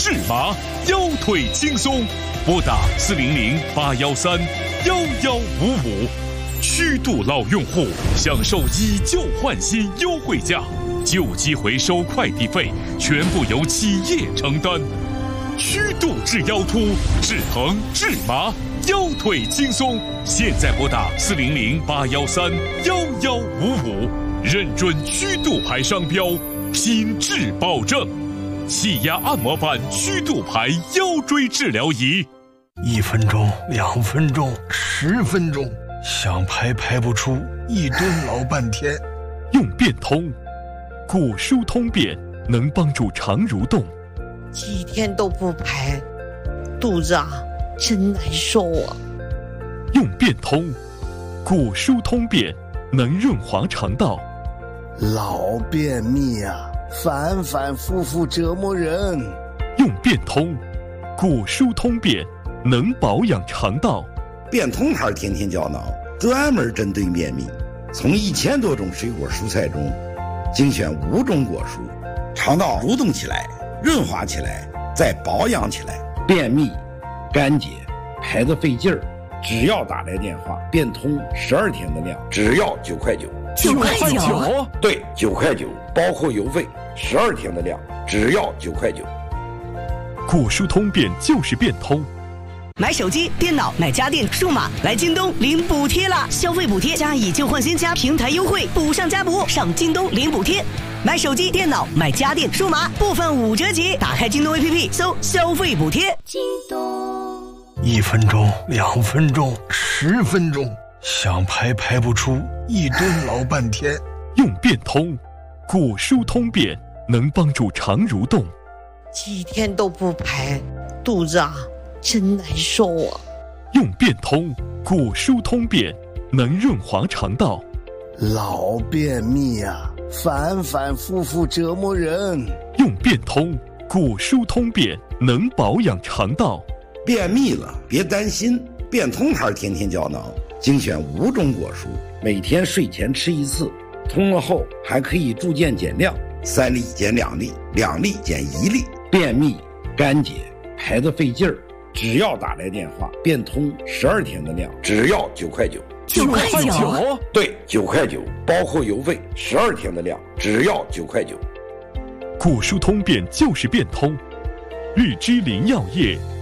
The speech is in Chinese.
治麻，腰腿轻松。拨打400-813-1155，虚度老用户享受以旧换新优惠价，旧机回收快递费全部由企业承担。虚度治腰突，治疼治麻，腰腿轻松。现在拨打400-813-1155，认准虚度牌商标，品质保证。气压按摩板虚度牌腰椎治疗仪 ，1分钟、2分钟、10分钟，想排排不出，一蹲老半天。 用变通，骨疏通便能帮助肠蠕动。 几天都不排，肚子真难受啊。 用变通，骨疏通便能润滑肠道。 老便秘反反复复折磨人。 用变通，骨疏通便能保养肠道。 变通牌天天胶囊专门针对便秘，从1000多种水果蔬菜中精选5种果蔬，肠道蠕动起来，润滑起来，再保养起来。便秘、干结、排得费劲儿，只要打来电话，变通12天的量，只要9块9。 9块9？ 对，9块9，包括邮费，12天的量，只要9块9。 骨疏通便就是变通。 买手机、电脑、买家电、数码，来京东领补贴啦！消费补贴加以旧换新加平台优惠，补上加补，上京东领补贴。买手机、电脑、买家电、数码，部分5折起。打开京东 APP， 搜消费补贴。 京东 ，1分钟、2分钟、10分钟，想排不出，一蹲老半天。 用变通，骨疏通便能帮助肠蠕动。 几天都不排，肚子真难受啊。 用变通，骨疏通便能润滑肠道。 老便秘反反复复折磨人。 用变通，骨疏通便能保养肠道。 便秘了别担心，变通牌天天胶囊精选5种果蔬，每天睡前吃1次，通了后还可以逐渐减量，3粒减2粒，2粒减1粒。便秘、干结、排得费劲儿，只要打来电话，变通12天的量，只要9块9。 9块9？ 对，9块9，包括邮费，12天的量，只要9块9。 骨疏通便就是变通。日之林药业